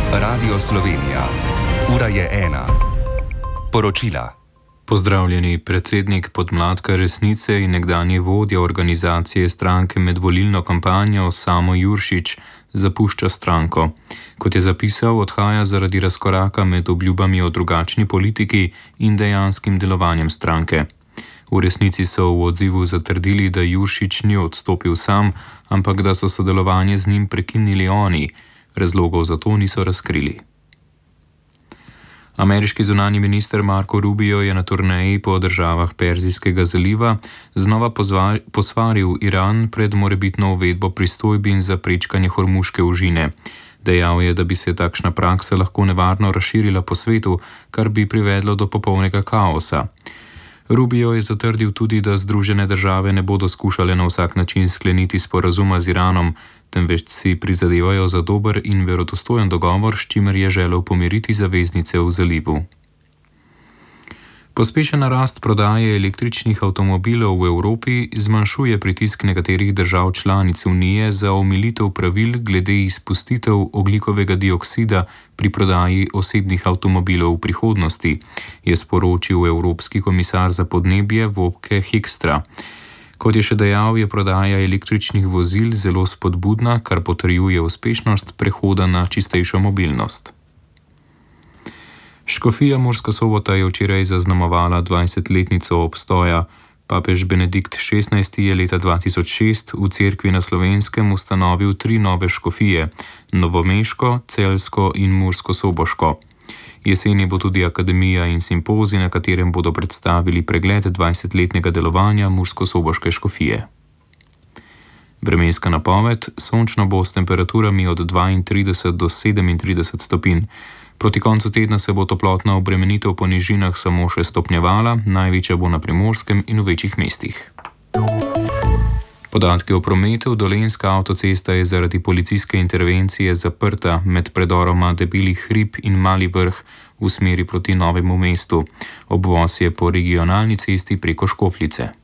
Radio Slovenija. Ura je 1. Poročila. Pozdravljeni. Predsednik podmladka Resnice in nekdanji vodja organizacije stranke med volilno kampanjo Samo Juršič zapušča stranko. Kot je zapisal, odhaja zaradi razkoraka med obljubami o drugačni politiki in dejanskim delovanjem stranke. V Resnici so v odzivu zatrdili, da Juršič ni odstopil sam, ampak da so sodelovanje z njim prekinili oni. Razlogov za to niso razkrili. Ameriški zunanji minister Marco Rubio je na turneji po državah Perzijskega zaliva znova posvaril Iran pred morebitno uvedbo pristojbin za prečkanje Hormuške ožine. Dejal je, da bi se takšna praksa lahko nevarno razširila po svetu, kar bi privedlo do popolnega kaosa. Rubio je zatrdil tudi, da Združene države ne bodo skušale na vsak način skleniti sporazuma z Iranom, temveč si prizadevajo za dober in verodostojen dogovor, s čimer je želel pomiriti zaveznice v zalivu. Pospešena rast prodaje električnih avtomobilov v Evropi zmanjšuje pritisk nekaterih držav članic Unije za omilitev pravil glede izpustitev ogljikovega dioksida pri prodaji osebnih avtomobilov v prihodnosti, je sporočil Evropski komisar za podnebje Wopke Hoekstra. Kot je še dejal, je prodaja električnih vozil zelo spodbudna, kar potrjuje uspešnost prehoda na čistejšo mobilnost. Škofija Murska Sobota je včeraj zaznamovala 20-letnico obstoja. Papež Benedikt XVI je leta 2006 v cerkvi na Slovenskem ustanovil 3 nove škofije: novomeško, celjsko in mursko-soboško. Jeseni bo tudi akademija in simpozij, na katerem bodo predstavili pregled 20-letnega delovanja mursko-soboške škofije. Vremenska napoved: sončno bo s temperaturami od 32 do 37 stopinj. Proti koncu tedna se bo toplotna obremenitev po nižinah samo še stopnjevala, največja bo na Primorskem in v večjih mestih. Podatki o prometu: Dolenjska avtocesta je zaradi policijske intervencije zaprta med predoroma Debeli hrib in Mali Vrh v smeri proti Novemu mestu. Obvoz je po regionalni cesti preko Škofljice.